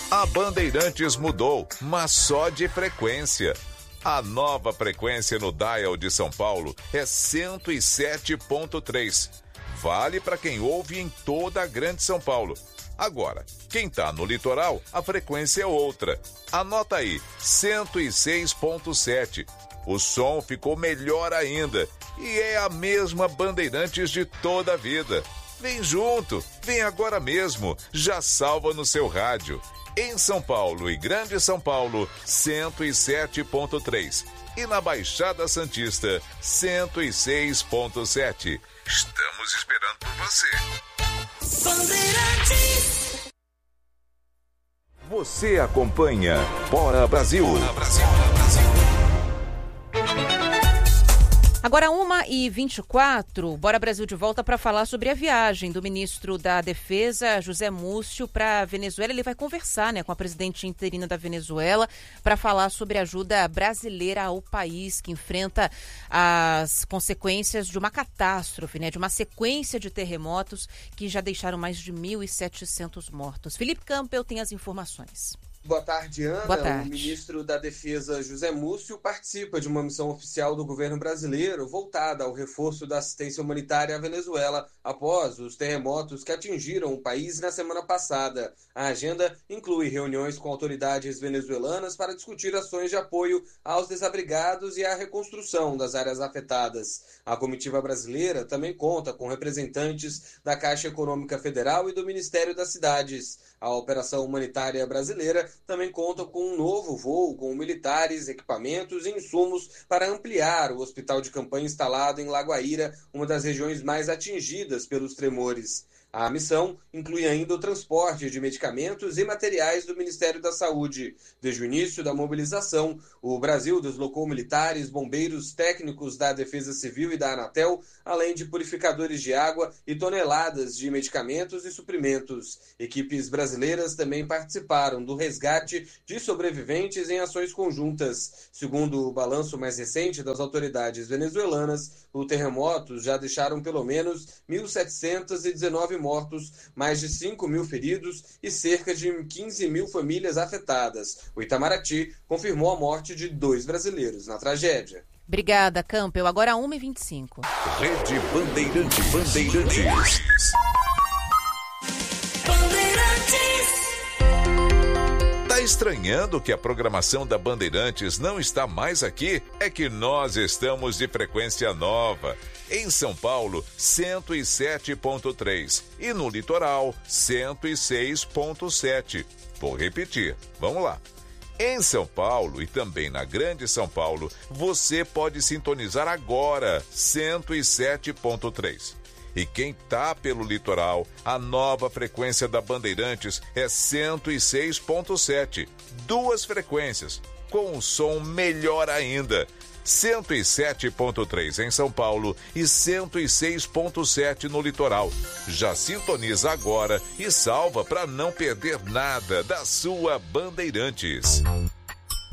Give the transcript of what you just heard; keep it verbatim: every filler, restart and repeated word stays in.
A Bandeirantes mudou, mas só de frequência. A nova frequência no dial de São Paulo é cento e sete ponto três. Vale para quem ouve em toda a Grande São Paulo. Agora, quem está no litoral, a frequência é outra. Anota aí, cento e seis ponto sete. O som ficou melhor ainda e é a mesma Bandeirantes de toda a vida. Vem junto, vem agora mesmo, já salva no seu rádio. Em São Paulo e Grande São Paulo, cento e sete ponto três. E na Baixada Santista, cento e seis ponto sete. Estamos esperando por você. Bandeirantes. Você acompanha Bora Brasil. Bora Brasil. Agora, uma e vinte e quatro, Bora Brasil de volta para falar sobre a viagem do ministro da Defesa, José Múcio, para a Venezuela. Ele vai conversar, né, com a presidente interina da Venezuela para falar sobre a ajuda brasileira ao país que enfrenta as consequências de uma catástrofe, né, de uma sequência de terremotos que já deixaram mais de mil e setecentos mortos. Felipe Campbell tem as informações. Boa tarde, Ana. Boa tarde. O ministro da Defesa, José Múcio, participa de uma missão oficial do governo brasileiro voltada ao reforço da assistência humanitária à Venezuela após os terremotos que atingiram o país na semana passada. A agenda inclui reuniões com autoridades venezuelanas para discutir ações de apoio aos desabrigados e à reconstrução das áreas afetadas. A comitiva brasileira também conta com representantes da Caixa Econômica Federal e do Ministério das Cidades. A operação humanitária brasileira também conta com um novo voo com militares, equipamentos e insumos para ampliar o hospital de campanha instalado em Lagoaíra, uma das regiões mais atingidas pelos tremores. A missão inclui ainda o transporte de medicamentos e materiais do Ministério da Saúde. Desde o início da mobilização, o Brasil deslocou militares, bombeiros, técnicos da Defesa Civil e da Anatel, além de purificadores de água e toneladas de medicamentos e suprimentos. Equipes brasileiras também participaram do resgate de sobreviventes em ações conjuntas. Segundo o balanço mais recente das autoridades venezuelanas, os terremotos já deixaram pelo menos mil setecentos e dezenove mortos, mais de cinco mil feridos e cerca de quinze mil famílias afetadas. O Itamaraty confirmou a morte de dois brasileiros na tragédia. Obrigada, Campbell. Agora uma e vinte e cinco. Rede Bandeirantes. Bandeirantes. Tá estranhando que a programação da Bandeirantes não está mais aqui? É que nós estamos de frequência nova. Em São Paulo, cento e sete ponto três e no litoral, cento e seis ponto sete. Vou repetir, vamos lá. Em São Paulo e também na Grande São Paulo, você pode sintonizar agora, cento e sete ponto três. E quem tá pelo litoral, a nova frequência da Bandeirantes é cento e seis ponto sete. Duas frequências, com um som melhor ainda. cento e sete ponto três em São Paulo e cento e seis ponto sete no litoral. Já sintoniza agora e salva para não perder nada da sua Bandeirantes.